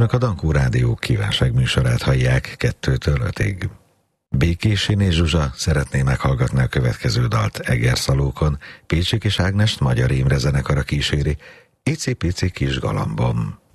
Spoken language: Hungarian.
Önök a Dankó Rádió kívánságműsorát hallják 2-től 5-ig. Békésin és Zsuzsa szeretné meghallgatni a következő dalt Egerszalókon, Pécsik és Ágnest Magyar Imre zenekara kíséri, Icipici kis galambom.